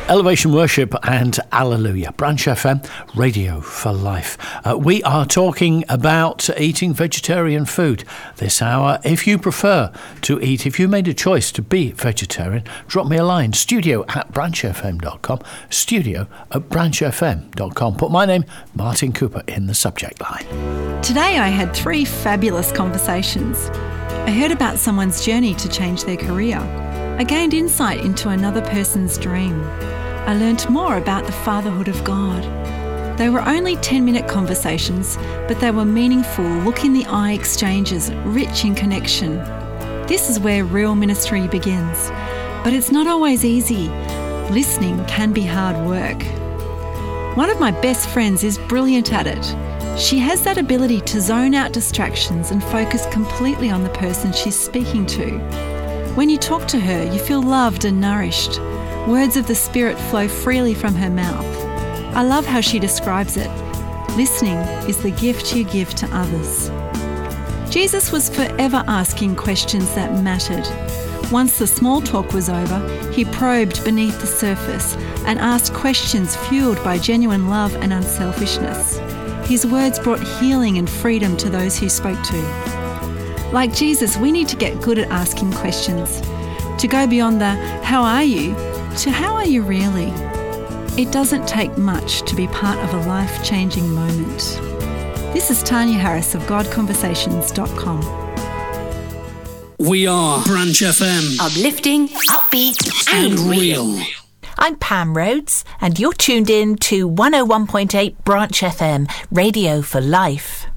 Elevation Worship and Alleluia. Branch FM, Radio for Life. We are talking about eating vegetarian food this hour. If you prefer to eat, if you made a choice to be vegetarian, drop me a line, studio@branchfm.com, studio@branchfm.com. Put my name, Martin Cooper, in the subject line. Today I had 3 fabulous conversations. I heard about someone's journey to change their career. I gained insight into another person's dream. I learnt more about the fatherhood of God. They were only 10-minute conversations, but they were meaningful, look-in-the-eye exchanges, rich in connection. This is where real ministry begins. But it's not always easy. Listening can be hard work. One of my best friends is brilliant at it. She has that ability to zone out distractions and focus completely on the person she's speaking to. When you talk to her, you feel loved and nourished. Words of the Spirit flow freely from her mouth. I love how she describes it. Listening is the gift you give to others. Jesus was forever asking questions that mattered. Once the small talk was over, he probed beneath the surface and asked questions fueled by genuine love and unselfishness. His words brought healing and freedom to those he spoke to. Like Jesus, we need to get good at asking questions, to go beyond the "how are you?" to "how are you really?" It doesn't take much to be part of a life-changing moment. This is Tanya Harris of GodConversations.com. We are Branch FM. Uplifting, upbeat and real. I'm Pam Rhodes and you're tuned in to 101.8 Branch FM, Radio for Life.